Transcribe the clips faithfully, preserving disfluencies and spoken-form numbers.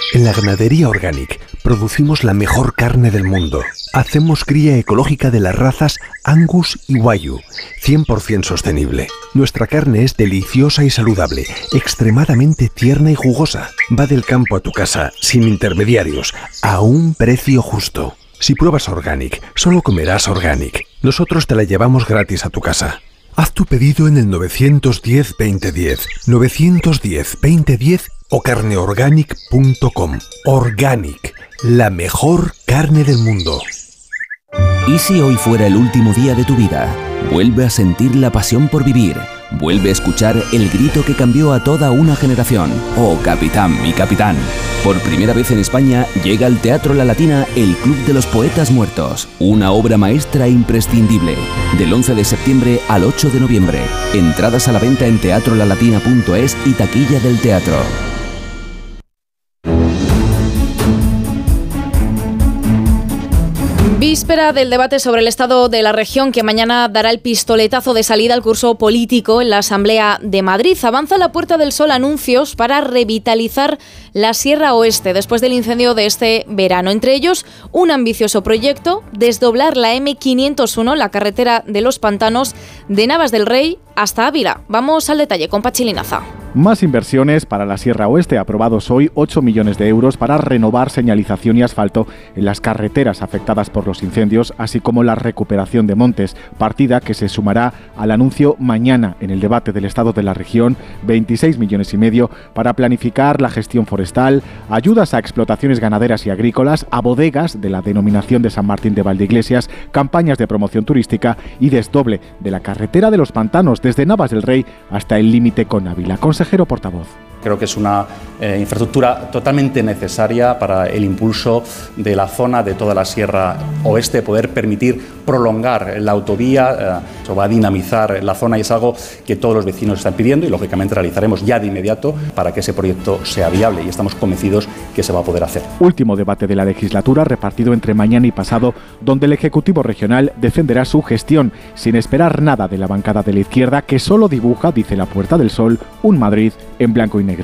En la ganadería Organic producimos la mejor carne del mundo. Hacemos cría ecológica de las razas Angus y Wagyu, cien por ciento sostenible. Nuestra carne es deliciosa y saludable, extremadamente tierna y jugosa. Va del campo a tu casa, sin intermediarios, a un precio justo. Si pruebas Organic, solo comerás Organic. Nosotros te la llevamos gratis a tu casa. Haz tu pedido en el nueve uno cero, veinte diez, nueve uno cero, veinte diez o carneorganic punto com. Organic, la mejor carne del mundo. ¿Y si hoy fuera el último día de tu vida? Vuelve a sentir la pasión por vivir. Vuelve a escuchar el grito que cambió a toda una generación. ¡Oh, capitán, mi capitán! Por primera vez en España llega al Teatro La Latina el Club de los Poetas Muertos. Una obra maestra imprescindible. Del once de septiembre al ocho de noviembre. Entradas a la venta en teatro la latina punto es y taquilla del teatro. Víspera del debate sobre el estado de la región que mañana dará el pistoletazo de salida al curso político en la Asamblea de Madrid. Avanza la Puerta del Sol anuncios para revitalizar la Sierra Oeste después del incendio de este verano. Entre ellos, un ambicioso proyecto, desdoblar la eme quinientos uno, la carretera de los pantanos, de Navas del Rey hasta Ávila. Vamos al detalle con Pachi Linaza. Más inversiones para la Sierra Oeste, aprobados hoy ocho millones de euros para renovar señalización y asfalto en las carreteras afectadas por los incendios, así como la recuperación de montes, partida que se sumará al anuncio mañana en el debate del estado de la región, veintiséis millones y medio para planificar la gestión forestal, ayudas a explotaciones ganaderas y agrícolas, a bodegas de la denominación de San Martín de Valdeiglesias, campañas de promoción turística y desdoble de la carretera de los pantanos desde Navas del Rey hasta el límite con Ávila. Consejero portavoz. Creo que es una eh, infraestructura totalmente necesaria para el impulso de la zona de toda la Sierra Oeste, poder permitir prolongar la autovía, eh, eso va a dinamizar la zona y es algo que todos los vecinos están pidiendo y lógicamente realizaremos ya de inmediato para que ese proyecto sea viable y estamos convencidos que se va a poder hacer. Último debate de la legislatura repartido entre mañana y pasado, donde el Ejecutivo Regional defenderá su gestión sin esperar nada de la bancada de la izquierda que solo dibuja, dice la Puerta del Sol, un Madrid en blanco y negro.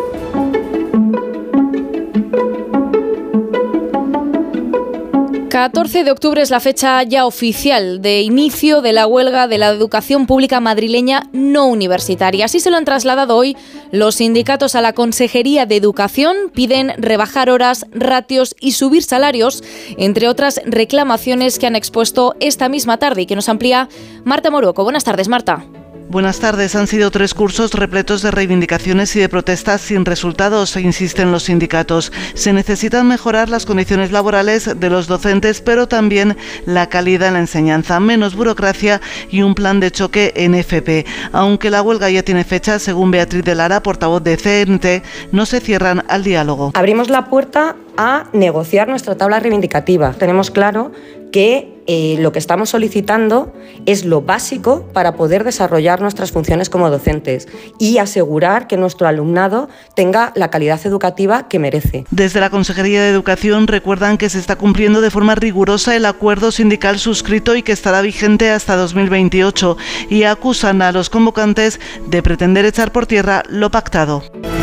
catorce de octubre es la fecha ya oficial de inicio de la huelga de la educación pública madrileña no universitaria. Así se lo han trasladado hoy los sindicatos a la Consejería de Educación. Piden rebajar horas, ratios y subir salarios, entre otras reclamaciones que han expuesto esta misma tarde y que nos amplía Marta Moruoco. Buenas tardes, Marta. Buenas tardes. Han sido tres cursos repletos de reivindicaciones y de protestas sin resultados, insisten los sindicatos. Se necesitan mejorar las condiciones laborales de los docentes, pero también la calidad en la enseñanza, menos burocracia y un plan de choque en F P. Aunque la huelga ya tiene fecha, según Beatriz de Lara, portavoz de C N T, no se cierran al diálogo. Abrimos la puerta a negociar nuestra tabla reivindicativa. Tenemos claro que eh, lo que estamos solicitando es lo básico para poder desarrollar nuestras funciones como docentes y asegurar que nuestro alumnado tenga la calidad educativa que merece. Desde la Consejería de Educación recuerdan que se está cumpliendo de forma rigurosa el acuerdo sindical suscrito y que estará vigente hasta dos mil veintiocho y acusan a los convocantes de pretender echar por tierra lo pactado.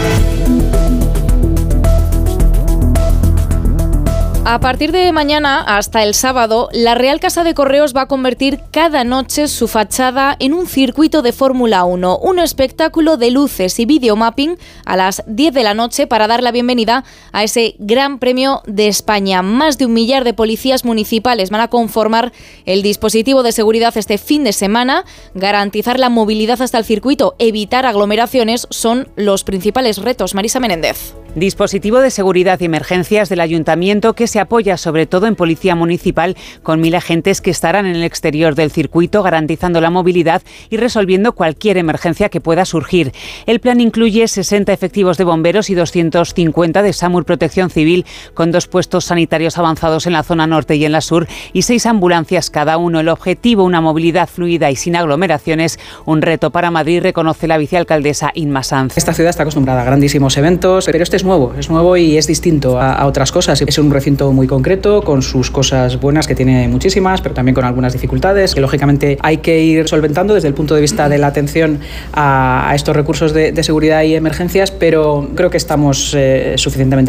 A partir de mañana hasta el sábado, la Real Casa de Correos va a convertir cada noche su fachada en un circuito de Fórmula uno, un espectáculo de luces y videomapping a las diez de la noche para dar la bienvenida a ese Gran Premio de España. Más de un millar de policías municipales van a conformar el dispositivo de seguridad este fin de semana. Garantizar la movilidad hasta el circuito, evitar aglomeraciones son los principales retos. Marisa Menéndez. Dispositivo de seguridad y emergencias del Ayuntamiento que se apoya sobre todo en Policía Municipal, con mil agentes que estarán en el exterior del circuito garantizando la movilidad y resolviendo cualquier emergencia que pueda surgir. El plan incluye sesenta efectivos de bomberos y doscientos cincuenta de SAMUR Protección Civil, con dos puestos sanitarios avanzados en la zona norte y en la sur y seis ambulancias cada uno. El objetivo, una movilidad fluida y sin aglomeraciones, un reto para Madrid, reconoce la vicealcaldesa Inma Sanz. Esta ciudad está acostumbrada a grandísimos eventos, pero este es nuevo, es nuevo y es distinto a, a otras cosas. Es un recinto muy concreto, con sus cosas buenas, que tiene muchísimas, pero también con algunas dificultades, que lógicamente hay que ir solventando desde el punto de vista de la atención a, a estos recursos de, de seguridad y emergencias, pero creo que estamos eh, suficientemente